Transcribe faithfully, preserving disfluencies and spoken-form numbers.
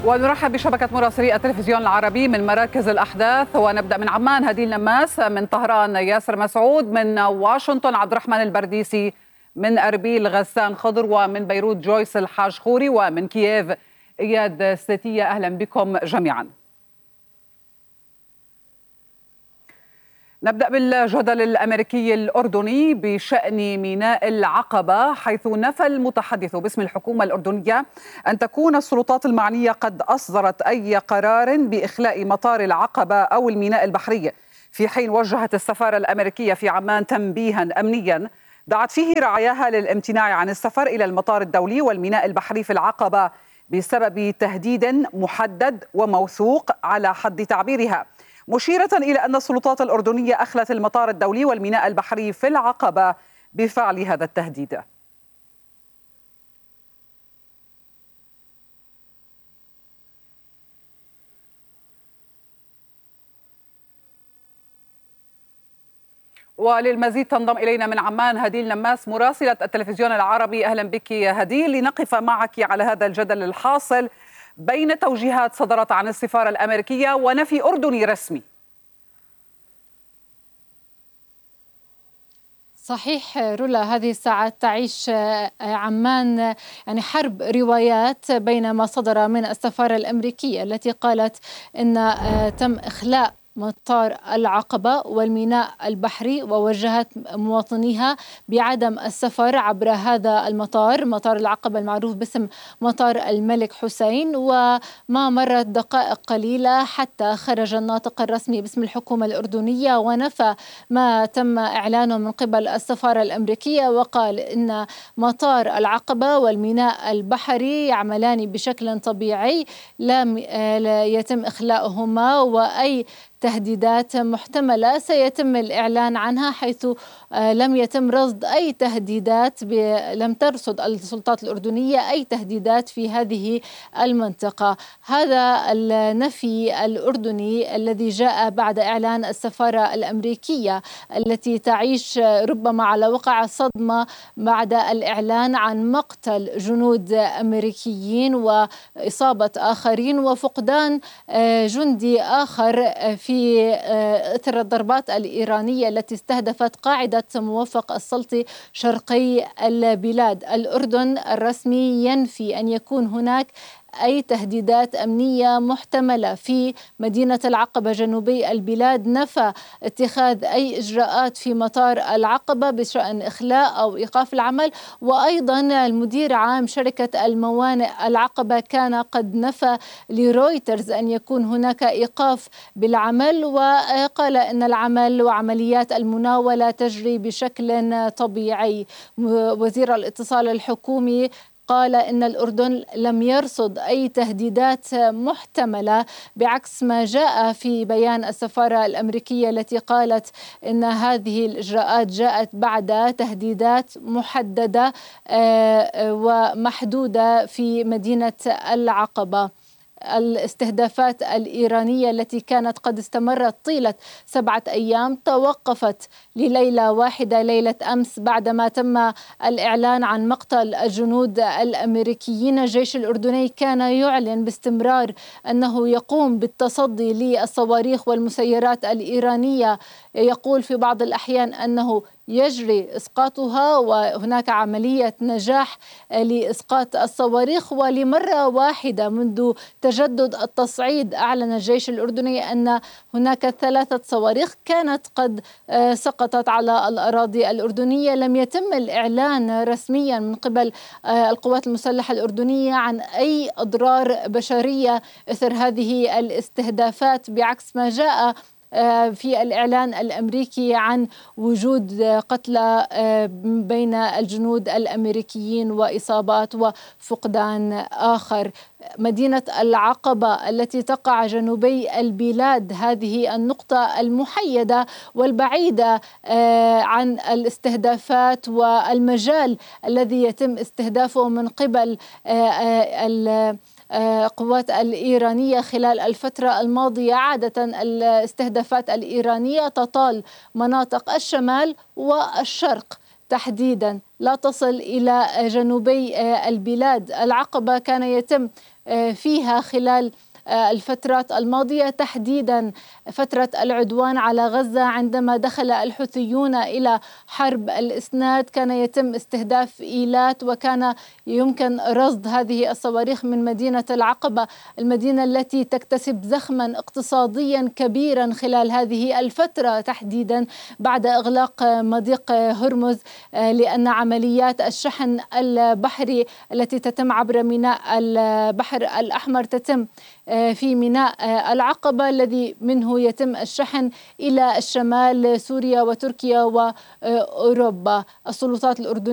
ونرحب بشبكة مراسلي التلفزيون العربي من مراكز الأحداث، ونبدأ من عمان هديل نماس، من طهران ياسر مسعود، من واشنطن عبد الرحمن البرديسي، من أربيل غسان خضر، ومن بيروت جويس الحاج خوري، ومن كييف إياد ستية. أهلا بكم جميعا. نبدأ بالجدل الأمريكي الأردني بشأن ميناء العقبة، حيث نفى المتحدث باسم الحكومة الأردنية أن تكون السلطات المعنية قد أصدرت أي قرار بإخلاء مطار العقبة أو الميناء البحري، في حين وجهت السفارة الأمريكية في عمان تنبيها أمنيا دعت فيه رعاياها للامتناع عن السفر إلى المطار الدولي والميناء البحري في العقبة بسبب تهديد محدد وموثوق على حد تعبيرها، مشيرة إلى أن السلطات الأردنية أخلت المطار الدولي والميناء البحري في العقبة بفعل هذا التهديد. وللمزيد تنضم إلينا من عمان هديل نماس مراسلة التلفزيون العربي. أهلا بك هديل، لنقف معك على هذا الجدل الحاصل بين توجيهات صدرت عن السفارة الأمريكية ونفي أردني رسمي. صحيح رولا، هذه الساعات تعيش عمان يعني حرب روايات بين ما صدر من السفارة الأمريكية التي قالت إن تم إخلاء مطار العقبة والميناء البحري ووجهت مواطنيها بعدم السفر عبر هذا المطار، مطار العقبة المعروف باسم مطار الملك حسين. وما مرت دقائق قليلة حتى خرج الناطق الرسمي باسم الحكومة الأردنية ونفى ما تم إعلانه من قبل السفارة الأمريكية، وقال إن مطار العقبة والميناء البحري يعملان بشكل طبيعي، لا يتم إخلاؤهما، وأي تهديدات محتملة سيتم الإعلان عنها، حيث لم يتم رصد أي تهديدات، لم ترصد السلطات الأردنية أي تهديدات في هذه المنطقة. هذا النفي الأردني الذي جاء بعد إعلان السفارة الأمريكية التي تعيش ربما على وقع صدمة بعد الإعلان عن مقتل جنود أمريكيين وإصابة آخرين وفقدان جندي آخر في إثر الضربات الإيرانية التي استهدفت قاعدة موفق السلطي شرقي البلاد. الأردن الرسمي ينفي أن يكون هناك أي تهديدات أمنية محتملة في مدينة العقبة جنوبي البلاد، نفى اتخاذ أي إجراءات في مطار العقبة بشأن إخلاء أو إيقاف العمل. وأيضا المدير عام شركة الموانئ العقبة كان قد نفى لرويترز أن يكون هناك إيقاف بالعمل، وقال أن العمل وعمليات المناولة تجري بشكل طبيعي. وزير الاتصال الحكومي قال إن الأردن لم يرصد أي تهديدات محتملة، بعكس ما جاء في بيان السفارة الأمريكية التي قالت إن هذه الإجراءات جاءت بعد تهديدات محددة ومحدودة في مدينة العقبة. الاستهدافات الإيرانية التي كانت قد استمرت طيلة سبعة أيام توقفت لليلة واحدة ليلة أمس بعدما تم الإعلان عن مقتل الجنود الأمريكيين. الجيش الأردني كان يعلن باستمرار أنه يقوم بالتصدي للصواريخ والمسيرات الإيرانية، يقول في بعض الأحيان أنه يجري إسقاطها، وهناك عملية نجاح لإسقاط الصواريخ. ولمرة واحدة منذ تجدد التصعيد أعلن الجيش الأردني أن هناك ثلاثة صواريخ كانت قد سقطت على الأراضي الأردنية. لم يتم الإعلان رسميا من قبل القوات المسلحة الأردنية عن أي أضرار بشرية إثر هذه الاستهدافات، بعكس ما جاء في الإعلان الأمريكي عن وجود قتلى بين الجنود الأمريكيين وإصابات وفقدان آخر. مدينة العقبة التي تقع جنوبي البلاد، هذه النقطة المحيدة والبعيدة عن الاستهدافات والمجال الذي يتم استهدافه من قبل القوات الإيرانية خلال الفترة الماضية. عادة الاستهدافات الإيرانية تطال مناطق الشمال والشرق تحديدا لا تصل إلى جنوبي البلاد. العقبة كان يتم فيها خلال الفترات الماضية، تحديدا فترة العدوان على غزة، عندما دخل الحوثيون إلى حرب الإسناد كان يتم استهداف إيلات، وكان يمكن رصد هذه الصواريخ من مدينة العقبة، المدينة التي تكتسب زخما اقتصاديا كبيرا خلال هذه الفترة، تحديدا بعد إغلاق مضيق هرمز، لأن عمليات الشحن البحري التي تتم عبر ميناء البحر الأحمر تتم في ميناء العقبة الذي منه يتم الشحن إلى الشمال، سوريا وتركيا وأوروبا. السلطات الأردنية